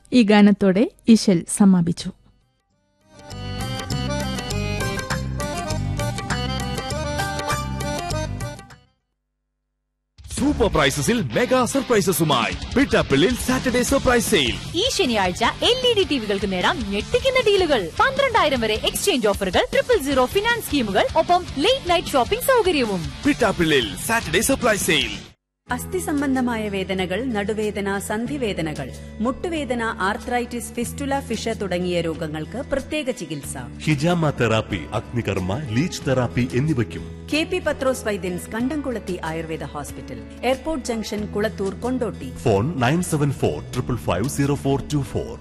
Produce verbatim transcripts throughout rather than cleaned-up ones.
ഈ ഗാനത്തോടെ ഇശൽ സമാപിച്ചു. Super പ്രൈസസിൽ mega സർപ്രൈസസുമായി Pittappillil Saturday surprise sale. ഈ ശനിയാഴ്ച എൽ ഇ ഡി ടിവികൾക്ക് നേടാം ഞെട്ടിക്കുന്ന ഡീലുകൾ. പന്ത്രണ്ടായിരം വരെ എക്സ്ചേഞ്ച് ഓഫറുകൾ, ട്രിപ്പിൾ സീറോ ഫിനാൻസ് സ്കീമുകൾ, ഒപ്പം ലേറ്റ് നൈറ്റ് ഷോപ്പിംഗ് സൗകര്യവും. Pittappillil Saturday surprise sale. അസ്ഥി സംബന്ധമായ വേദനകൾ, നടുവേദന, സന്ധിവേദനകൾ, മുട്ടുവേദന, ആർത്രൈറ്റിസ്, ഫിസ്റ്റുല, ഫിഷ തുടങ്ങിയ രോഗങ്ങൾക്ക് പ്രത്യേക ചികിത്സ. ഹിജാമ തെറാപ്പി, അഗ്നികർമ്മ, ലീച്ച് തെറാപ്പി എന്നിവയ്ക്കും കെ പി പത്രോസ് വൈദ്യൻസ്, കണ്ടംകുളത്തി Ayurveda hospital, airport junction, Kulathur, Kondotty. Phone nine seven four triple five zero four to four.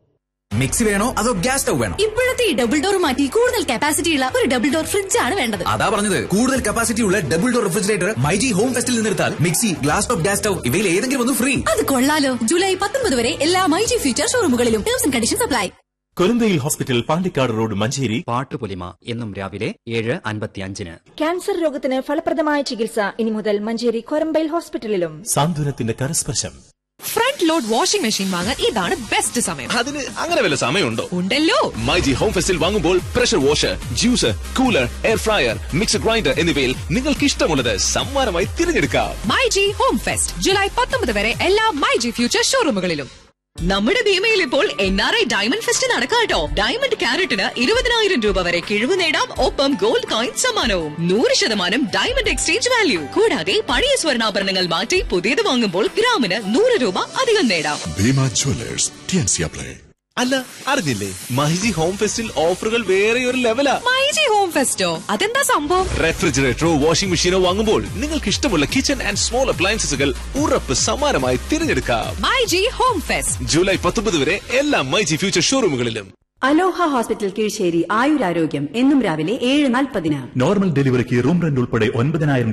Mixie വേണോ അതോ ഗ്യാസ് സ്റ്റവ് വേണോ? ഇപ്പോഴത്തെ ഈ ഡബിൾ ഡോർ മാറ്റി കൂടുതൽ കപ്പാസിറ്റി ഉള്ള ഒരു ഡബിൾ ഡോർ ഫ്രിഡ്ജ് ആണ് വേണ്ടത്. അതാ പറഞ്ഞത്, കൂടുതൽ കപ്പാസിറ്റി ഉള്ള double door refrigerator myG home ഫെസ്റ്റിൽ നിന്നെടുത്താൽ mixie, glass top, gas stove ഇവയിൽ ഏതെങ്കിലും ഒന്ന് ഫ്രീ. അത് കൊള്ളാലോ. ജൂലൈ പത്തൊമ്പത് വരെ എല്ലാ myG future ഷോറൂമുകളിലും terms and conditions apply. കൊരന്തയിൽ hospital, Pandikkad road, Manjeri. Pattupolima എന്നും രാവിലെ ഏഴ് അൻപത്തിയഞ്ചിന്. ക്യാൻസർ രോഗത്തിന് ഫലപ്രദമായ ചികിത്സ ഇനി മുതൽ Manjeri Korambayil ഹോസ്പിറ്റലിലും. സാന്ത്വനത്തിന്റെ കരസ്പർശം. Front load washing machine വാങ്ങാൻ ഇതാണ് ബെസ്റ്റ് സമയം. അതിന് അങ്ങനെ വല്ല സമയമുണ്ടോ? ഉണ്ടല്ലോ. മൈജി ഹോം ഫെസ്റ്റിൽ വാങ്ങുമ്പോൾ pressure washer, juicer, cooler, air fryer, mixer grinder എന്നിവയിൽ നിങ്ങൾക്ക് ഇഷ്ടമുള്ളത് സമ്മാനമായി തിരഞ്ഞെടുക്കാം. മൈജി ഹോം ഫെസ്റ്റ് ജൂലൈ പത്തൊമ്പത് വരെ എല്ലാ മൈജി ഫ്യൂച്ചർ ഷോറൂമുകളിലും. നമ്മുടെ ഭീമയിൽ ഇപ്പോൾ N R I diamond fest നടക്കാട്ടോ. Diamond ക്യാരറ്റിന് ഇരുപതിനായിരം രൂപ വരെ കിഴിവ് നേടാം. ഒപ്പം ഗോൾഡ് കോയിൻ സമ്മാനവും. നൂറ് ശതമാനം ഡയമണ്ട് എക്സ്ചേഞ്ച് വാല്യൂ. കൂടാതെ പഴയ സ്വർണ്ണാഭരണങ്ങൾ മാറ്റി പുതിയത് വാങ്ങുമ്പോൾ ഗ്രാമിന് നൂറ് രൂപ അധികം നേടാം. Bhima Jewellers, T N C apply. അല്ല, അറിഞ്ഞില്ലേ? മൈജി ഹോം ഫെസ്റ്റിൽ ഓഫറുകൾ വേറെ ഒരു ലെവലാ. മൈജി ഹോം ഫെസ്റ്റോ? അതെന്താ സംഭവം? റെഫ്രിജറേറ്ററോ വാഷിംഗ് മെഷീനോ വാങ്ങുമ്പോൾ നിങ്ങൾക്ക് ഇഷ്ടമുള്ള കിച്ചൺ ആൻഡ് സ്മോൾ അപ്ലയൻസസുകൾ ഉറപ്പ് സമ്മാനമായി തിരഞ്ഞെടുക്കാം. മൈജി ഹോം ഫെസ്റ്റ് ജൂലൈ പത്തൊമ്പത് വരെ എല്ലാ മൈജി ഫ്യൂച്ചർ ഷോറൂമുകളിലും. അലോഹ ഹോസ്പിറ്റൽ കീഴ്ശ്ശേരി, ആയുരാരോഗ്യം എന്നും രാവിലെ ഏഴ് നാൽപ്പതിന്. നോർമൽ ഡെലിവറിക്ക് റൂം റെന്റ് ഉൾപ്പെടെ ഒൻപതിനായിരം